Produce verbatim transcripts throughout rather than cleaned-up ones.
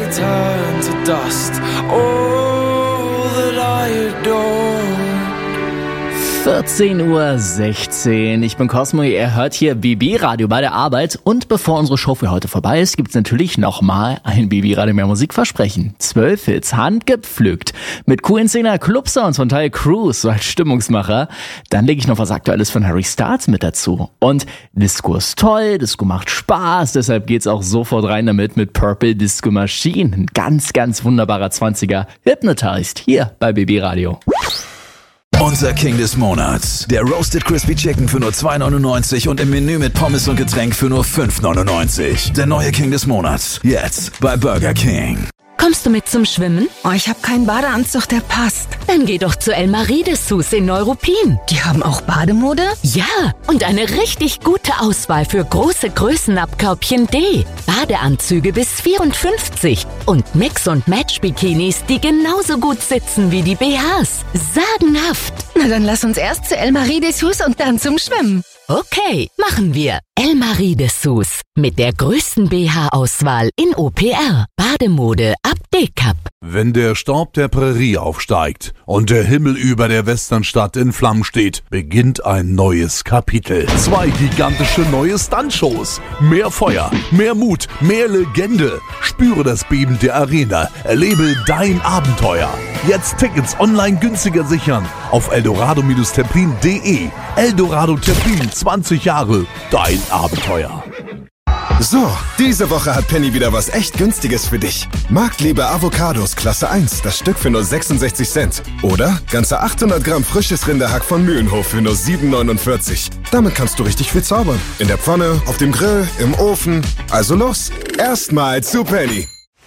turn to dust. All that I adore. vierzehn Uhr sechzehn. Ich bin Cosmo, ihr hört hier B B-Radio bei der Arbeit. Und bevor unsere Show für heute vorbei ist, gibt's natürlich nochmal ein B B-Radio mehr Musikversprechen. Zwölf Hits handgepflückt. Mit coolen Szene Club-Sounds von Ty Cruz, so als Stimmungsmacher. Dann lege ich noch was Aktuelles von Harry Styles mit dazu. Und Disco ist toll, Disco macht Spaß, deshalb geht's auch sofort rein damit mit Purple Disco Machine. Ein ganz, ganz wunderbarer zwanziger Hypnotized hier bei B B-Radio. Unser King des Monats. Der Roasted Crispy Chicken für nur zwei neunundneunzig und im Menü mit Pommes und Getränk für nur fünf neunundneunzig. Der neue King des Monats. Jetzt bei Burger King. Kommst du mit zum Schwimmen? Oh, ich habe keinen Badeanzug, der passt. Dann geh doch zu Elmarie Dessous in Neuruppin. Die haben auch Bademode? Ja, und eine richtig gute Auswahl für große Größen ab Körbchen D. Badeanzüge bis vierundfünfzig und Mix- und Match-Bikinis, die genauso gut sitzen wie die B Hs. Sagenhaft. Na, dann lass uns erst zu Elmarie Dessous und dann zum Schwimmen. Okay, machen wir. Elmarie Dessous mit der größten B H-Auswahl in O P R. Bademode ab D-Cup. Wenn der Staub der Prärie aufsteigt und der Himmel über der Westernstadt in Flammen steht, beginnt ein neues Kapitel. Zwei gigantische neue Stuntshows. Mehr Feuer, mehr Mut, mehr Legende. Spüre das Beben der Arena. Erlebe dein Abenteuer. Jetzt Tickets online günstiger sichern auf eldorado Templin punkt de. Eldorado Templin, zwanzig Jahre, dein Abenteuer. So, diese Woche hat Penny wieder was echt Günstiges für dich. Marktliebe Avocados Klasse eins, das Stück für nur sechsundsechzig Cent. Oder ganze achthundert Gramm frisches Rinderhack von Mühlenhof für nur sieben neunundvierzig. Damit kannst du richtig viel zaubern. In der Pfanne, auf dem Grill, im Ofen. Also los, erstmal zu Penny.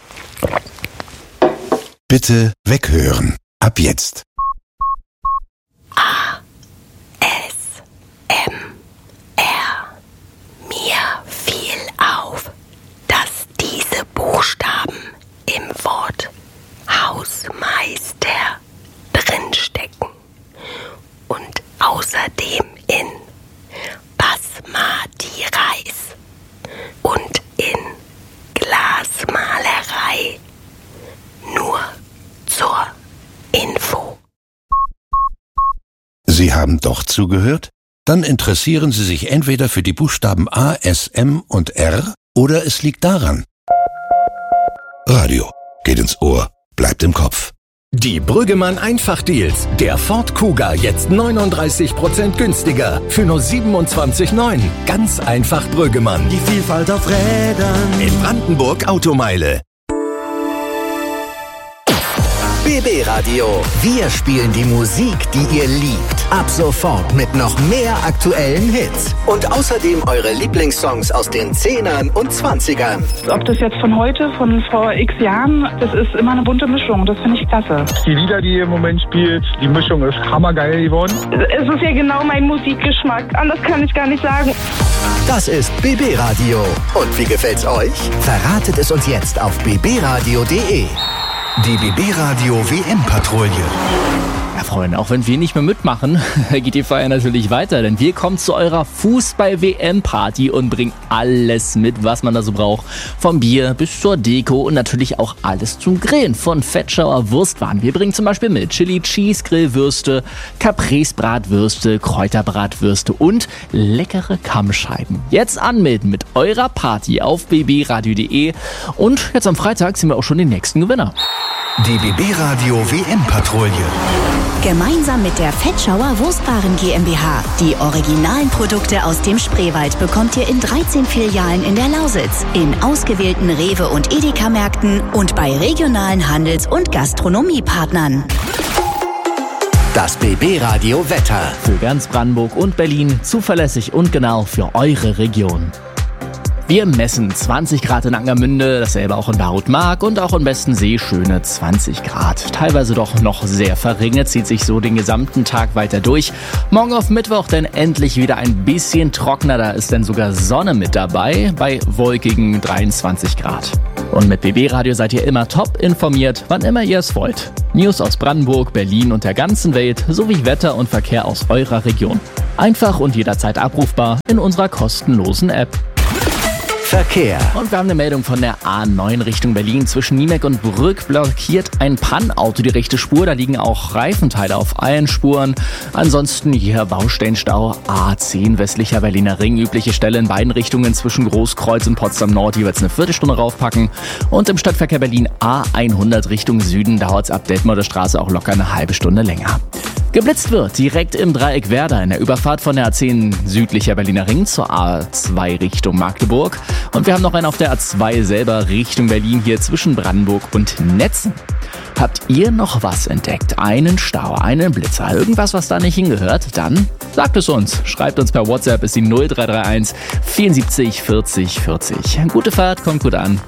Bitte weghören. Ab jetzt. A, S, M, R. Mir fiel auf, dass diese Buchstaben im Wort Hausmeister drinstecken und außerdem in Basmati Reis und in Glasmalerei. Nur zur Info. Sie haben doch zugehört? Dann interessieren Sie sich entweder für die Buchstaben A, S, M und R oder es liegt daran. Radio geht ins Ohr, bleibt im Kopf. Die Brüggemann Einfachdeals. Der Ford Kuga jetzt neununddreißig Prozent günstiger für nur siebenundzwanzig Komma neun. Ganz einfach Brüggemann. Die Vielfalt auf Rädern. In Brandenburg Automeile. B B-Radio. Wir spielen die Musik, die ihr liebt. Ab sofort mit noch mehr aktuellen Hits. Und außerdem eure Lieblingssongs aus den Zehnern und Zwanzigern. Ob das jetzt von heute, von vor x Jahren, das ist immer eine bunte Mischung. Das finde ich klasse. Die Lieder, die ihr im Moment spielt, die Mischung ist hammergeil geworden. Es ist ja genau mein Musikgeschmack. Anders kann ich gar nicht sagen. Das ist B B-Radio. Und wie gefällt's euch? Verratet es uns jetzt auf b b radio punkt de. Die B B-Radio W M-Patrouille. Ja, Freunde, auch wenn wir nicht mehr mitmachen, geht die Feier natürlich weiter, denn wir kommen zu eurer Fußball-W M-Party und bringen alles mit, was man da so braucht. Vom Bier bis zur Deko und natürlich auch alles zum Grillen. Von Fettschauer Wurstwaren. Wir bringen zum Beispiel mit Chili Cheese Grillwürste, Caprese Bratwürste, Kräuterbratwürste und leckere Kammscheiben. Jetzt anmelden mit eurer Party auf b b radio punkt de und jetzt am Freitag sind wir auch schon den nächsten Gewinner. Die B B-Radio W M-Patrouille. Gemeinsam mit der Fettschauer Wurstwaren GmbH. Die originalen Produkte aus dem Spreewald bekommt ihr in dreizehn Filialen in der Lausitz, in ausgewählten Rewe- und Edeka-Märkten und bei regionalen Handels- und Gastronomiepartnern. Das B B-Radio Wetter. Für ganz Brandenburg und Berlin zuverlässig und genau für eure Region. Wir messen zwanzig Grad in Angermünde, dasselbe auch in Barutmark und auch in Bestensee schöne zwanzig Grad. Teilweise doch noch sehr verringert, zieht sich so den gesamten Tag weiter durch. Morgen auf Mittwoch dann endlich wieder ein bisschen trockener, da ist dann sogar Sonne mit dabei, bei wolkigen dreiundzwanzig Grad. Und mit B B-Radio seid ihr immer top informiert, wann immer ihr es wollt. News aus Brandenburg, Berlin und der ganzen Welt, sowie Wetter und Verkehr aus eurer Region. Einfach und jederzeit abrufbar in unserer kostenlosen App. Verkehr. Und wir haben eine Meldung von der A neun Richtung Berlin. Zwischen Niemek und Brück blockiert ein Pannauto die rechte Spur. Da liegen auch Reifenteile auf allen Spuren. Ansonsten hier Baustellenstau A zehn westlicher Berliner Ring. Übliche Stelle in beiden Richtungen zwischen Großkreuz und Potsdam Nord jeweils eine Viertelstunde raufpacken. Und im Stadtverkehr Berlin A hundert Richtung Süden dauert es ab Detmolder Straße auch locker eine halbe Stunde länger. Geblitzt wird direkt im Dreieck Werder in der Überfahrt von der A zehn südlicher Berliner Ring zur A zwei Richtung Magdeburg. Und wir haben noch einen auf der A zwei selber Richtung Berlin hier zwischen Brandenburg und Netzen. Habt ihr noch was entdeckt? Einen Stau, einen Blitzer, irgendwas, was da nicht hingehört? Dann sagt es uns. Schreibt uns per WhatsApp, ist die null drei drei eins vierundsiebzig vierzig vierzig. Gute Fahrt, kommt gut an.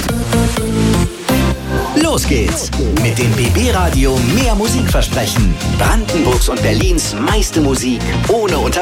Los geht's mit dem B B Radio Mehr Musik versprechen. Brandenburgs und Berlins meiste Musik ohne Unterbrechung.